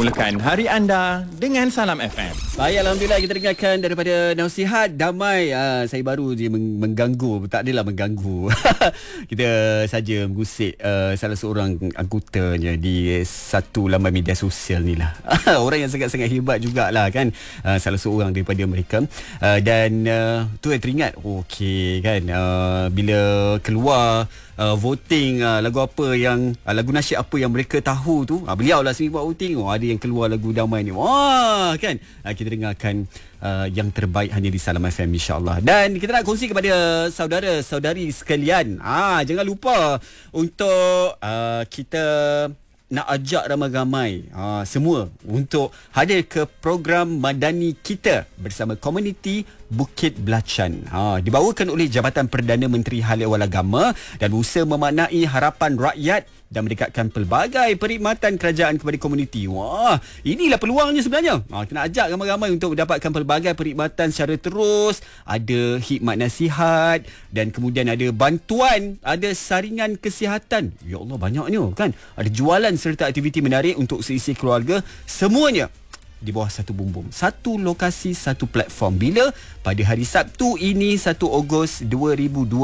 Mulakan hari anda dengan Salam FM. Baik, Alhamdulillah kita dengarkan daripada nasihat damai. Saya baru je mengganggu. Tak adalah mengganggu. Kita saja mengusik salah seorang anggotanya di satu laman media sosial ni lah. Orang yang sangat-sangat hebat jugalah kan. Salah seorang daripada mereka. Dan tu yang teringat. Okey kan. Bila keluar voting lagu apa yang lagu nasyid apa yang mereka tahu tu, beliau lah sendiri buat voting. Ada yang keluar lagu damai ni. Wah kan. Kita dengarkan yang terbaik hanya di Salam FM, insya-Allah. Dan kita nak kongsi kepada saudara-saudari sekalian. Jangan lupa untuk kita nak ajak ramai-ramai semua untuk hadir ke program madani kita bersama komuniti Bukit Belacan. Dibawakan oleh Jabatan Perdana Menteri Hal Ehwal Agama dan berusaha memaknai harapan rakyat dan mendekatkan pelbagai perkhidmatan kerajaan kepada komuniti. Wah, inilah peluangnya sebenarnya. Kita nak ajak ramai-ramai untuk mendapatkan pelbagai perkhidmatan secara terus. Ada khidmat nasihat dan kemudian ada bantuan, ada saringan kesihatan. Ya Allah, banyaknya kan. Ada jualan serta aktiviti menarik untuk seisi keluarga. Semuanya di bawah satu bumbung, satu lokasi, satu platform. Bila? Pada hari Sabtu ini 1 Ogos 2026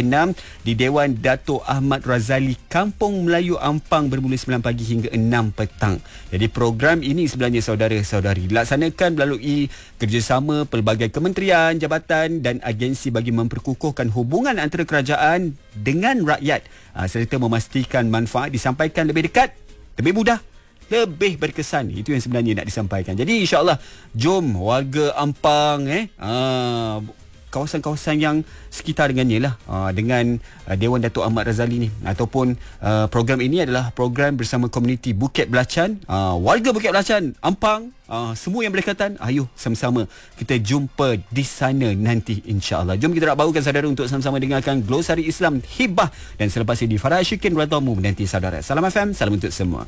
di Dewan Dato' Ahmad Razali, Kampung Melayu Ampang, bermula 9 pagi hingga 6 petang. Jadi program ini sebenarnya saudara-saudari dilaksanakan melalui kerjasama pelbagai kementerian, jabatan dan agensi bagi memperkukuhkan hubungan antara kerajaan dengan rakyat, serta memastikan manfaat disampaikan lebih dekat, lebih mudah, lebih berkesan. Itu yang sebenarnya nak disampaikan. Jadi insya-Allah jom warga Ampang kawasan-kawasan yang sekitar dengannya lah, dengan Dewan Dato' Ahmad Razali ni, ataupun program ini adalah program bersama komuniti Bukit Belacan. Warga Bukit Belacan Ampang, semua yang berdekatan, ayo sama-sama kita jumpa di sana nanti, insya-Allah. Jom kita nak bawakan saudara untuk sama-sama dengarkan glosari Islam Hibah, dan selepas ini Farah Syikin Ratamu menanti saudara. Salam FM, salam untuk semua.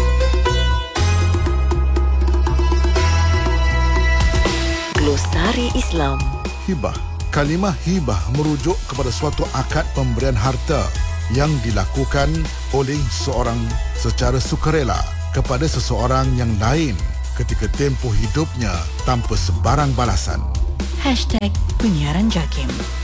Glosari Islam. Hibah. Kalimah hibah merujuk kepada suatu akad pemberian harta yang dilakukan oleh seorang secara sukarela kepada seseorang yang lain ketika tempoh hidupnya tanpa sebarang balasan. #Penyiaran Jakim.